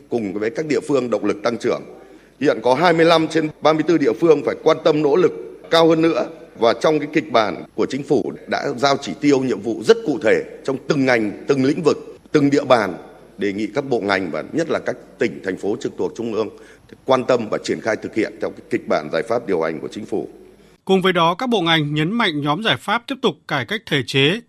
cùng với các địa phương động lực tăng trưởng. Hiện có 25 trên 34 địa phương phải quan tâm nỗ lực cao hơn nữa, và trong cái kịch bản của chính phủ đã giao chỉ tiêu nhiệm vụ rất cụ thể trong từng ngành, từng lĩnh vực, từng địa bàn, đề nghị các bộ ngành và nhất là các tỉnh, thành phố trực thuộc trung ương quan tâm và triển khai thực hiện theo cái kịch bản giải pháp điều hành của chính phủ. Cùng với đó, các bộ ngành nhấn mạnh nhóm giải pháp tiếp tục cải cách thể chế,